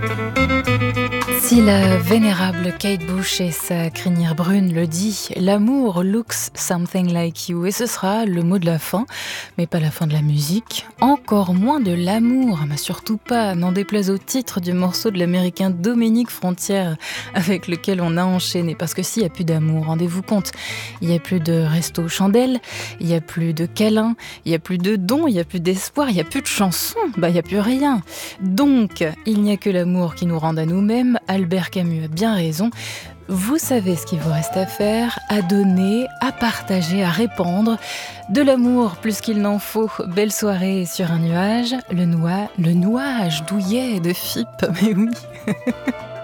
Si la vénérable Kate Bush et sa crinière brune le dit, l'amour looks something like you. Et ce sera le mot de la fin, mais pas la fin de la musique. Encore moins de l'amour, mais surtout pas, n'en déplaise au titre du morceau de l'américain Dominique Frontière avec lequel on a enchaîné. Parce que s'il n'y a plus d'amour, rendez-vous compte, il n'y a plus de resto chandelle, il n'y a plus de câlins, il n'y a plus de dons, il n'y a plus d'espoir, il n'y a plus de chansons, il n'y a plus rien. Donc, il n'y a que l'amour qui nous rende à nous-mêmes. Albert Camus a bien raison. Vous savez ce qu'il vous reste à faire, à donner, à partager, à répandre. De l'amour plus qu'il n'en faut. Belle soirée sur un nuage. Le nuage douillet de FIP, mais oui.